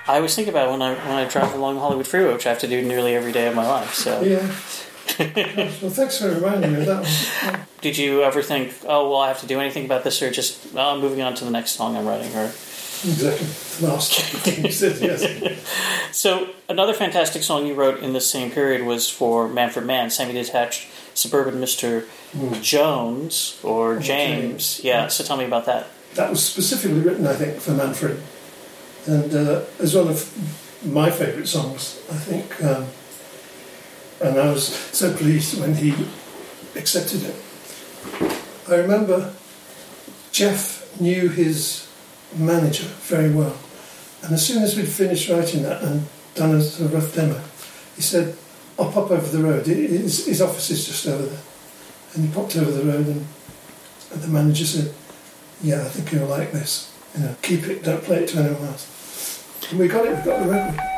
I was thinking about it when I drive along the Hollywood Freeway, which I have to do nearly every day of my life. So Yeah. Well, thanks for reminding me of that one. did you ever think, oh, well, I have to do anything about this, or just, I'm moving on to the next song I'm writing? Or Exactly. The last thing you said, yes. So another fantastic song you wrote in the same period was for Manfred Mann, Semi-Detached Suburban Mr. Jones, or James. Yeah, so tell me about that. That was specifically written, I think, for Manfred. And as one of my favourite songs, I think. And I was so pleased when he accepted it. I remember Jeff knew his manager very well. And as soon as we'd finished writing that and done a rough demo, he said, I'll pop over the road. His office is just over there. And he popped over the road and the manager said, yeah, I think you'll like this. Keep it, don't play it to anyone else. And we got the record.